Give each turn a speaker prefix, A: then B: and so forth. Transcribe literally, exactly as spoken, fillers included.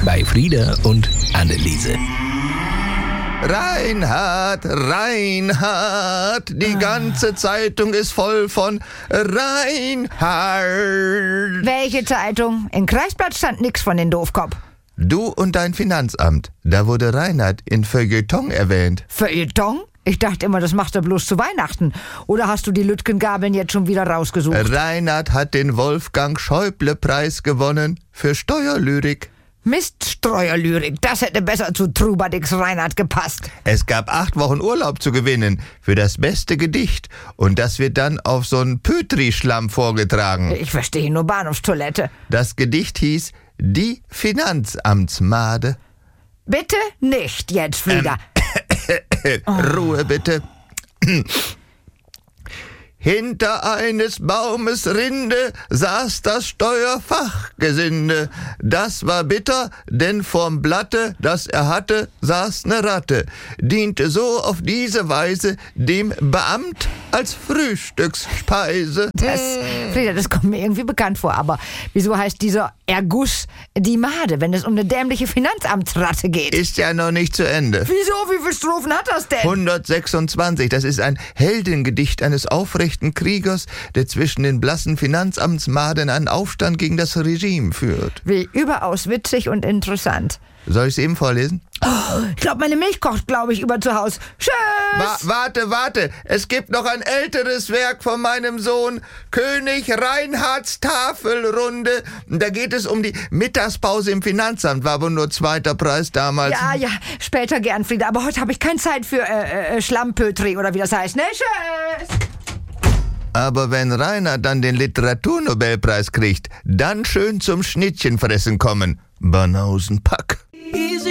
A: bei Frieda und Anneliese.
B: Reinhard, Reinhard, die ganze Zeitung ist voll von Reinhard.
C: Welche Zeitung? In Kreisblatt stand nix von den Doofkopf.
B: Du und dein Finanzamt, da wurde Reinhard in Feuilleton erwähnt.
C: Feuilleton? Ich dachte immer, das macht er bloß zu Weihnachten. Oder hast du die Lütgengabeln jetzt schon wieder rausgesucht?
B: Reinhard hat den Wolfgang Schäuble-Preis gewonnen für Steuerlyrik.
C: Mist, Steuerlyrik, das hätte besser zu Trubadix Reinhard gepasst.
B: Es gab acht Wochen Urlaub zu gewinnen für das beste Gedicht. Und das wird dann auf so einen Pötri-Schlamm vorgetragen.
C: Ich verstehe nur Bahnhofstoilette.
B: Das Gedicht hieß Die Finanzamtsmade.
C: Bitte nicht jetzt, Frieda.
B: Ähm, Ruhe bitte. Hinter eines Baumes Rinde saß das Steuerfachgesinde. Das war bitter, denn vorm Blatte, das er hatte, saß ne Ratte. Diente so auf diese Weise dem Beamt als Frühstücksspeise.
C: Das, Frieda, das kommt mir irgendwie bekannt vor. Aber wieso heißt dieser Erguss die Made, wenn es um eine dämliche Finanzamtsratte geht?
B: Ist ja noch nicht zu Ende.
C: Wieso? Wie viele Strophen hat das denn?
B: hundertsechsundzwanzig. Das ist ein Heldengedicht eines aufrechten Kriegers, der zwischen den blassen Finanzamtsmaden einen Aufstand gegen das Regime führt.
C: Wie überaus witzig und interessant.
B: Soll ich es eben vorlesen?
C: Oh, ich glaube, meine Milch kocht, glaube ich, über zu Hause. Tschüss!
B: Wa- warte, warte. Es gibt noch ein älteres Werk von meinem Sohn, König Reinhards Tafelrunde. Da geht es um die Mittagspause im Finanzamt. War wohl nur zweiter Preis damals.
C: Ja, ja, später gern, Frieda. Aber heute habe ich keine Zeit für äh, äh, Schlammpötri oder wie das heißt, ne? Tschüss!
B: Aber wenn Rainer dann den Literaturnobelpreis kriegt, dann schön zum Schnittchenfressen kommen. Banausen Pack.